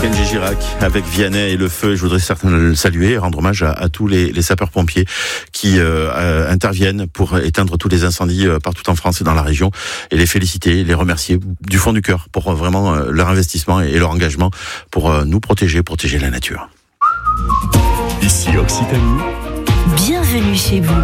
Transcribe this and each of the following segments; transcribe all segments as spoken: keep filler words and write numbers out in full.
Kenji Girac avec Vianney et le feu. Je voudrais certainement le saluer et rendre hommage à, à tous les, les sapeurs-pompiers qui euh, interviennent pour éteindre tous les incendies euh, partout en France et dans la région, et les féliciter, les remercier du fond du cœur pour euh, vraiment euh, leur investissement et, et leur engagement pour euh, nous protéger, protéger la nature. Ici Occitanie. Bienvenue chez vous.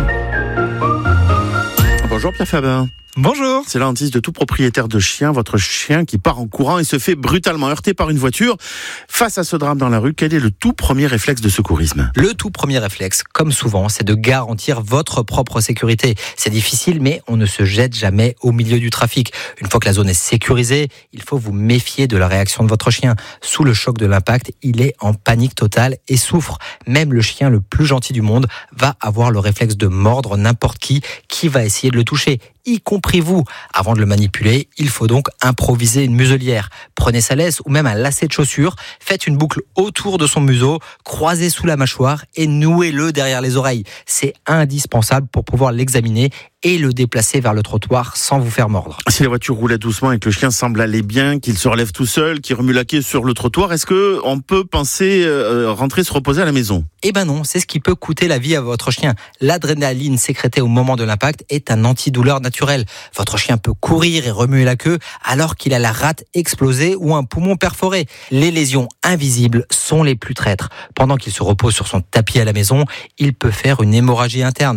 Bonjour Pierre Fabin. Bonjour. C'est la hantise de tout propriétaire de chien, votre chien qui part en courant et se fait brutalement heurter par une voiture. Face à ce drame dans la rue, quel est le tout premier réflexe de secourisme ? Le tout premier réflexe, comme souvent, c'est de garantir votre propre sécurité. C'est difficile, mais on ne se jette jamais au milieu du trafic. Une fois que la zone est sécurisée, il faut vous méfier de la réaction de votre chien. Sous le choc de l'impact, il est en panique totale et souffre. Même le chien le plus gentil du monde va avoir le réflexe de mordre n'importe qui qui va essayer de le toucher, y compris vous. Avant de le manipuler, il faut donc improviser une muselière. Prenez sa laisse ou même un lacet de chaussure, faites une boucle autour de son museau, croisez sous la mâchoire et nouez-le derrière les oreilles. C'est indispensable pour pouvoir l'examiner et le déplacer vers le trottoir sans vous faire mordre. Si la voiture roulait doucement et que le chien semble aller bien, qu'il se relève tout seul, qu'il remue la queue sur le trottoir, est-ce que on peut penser euh, rentrer se reposer à la maison ? Eh ben non, c'est ce qui peut coûter la vie à votre chien. L'adrénaline sécrétée au moment de l'impact est un antidouleur naturel. Votre chien peut courir et remuer la queue alors qu'il a la rate explosée ou un poumon perforé. Les lésions invisibles sont les plus traîtres. Pendant qu'il se repose sur son tapis à la maison, il peut faire une hémorragie interne.